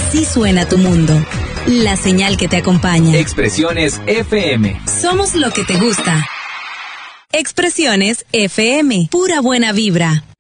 Así suena tu mundo. La señal que te acompaña. Expresiones FM. Somos lo que te gusta. Expresiones FM. Pura buena vibra.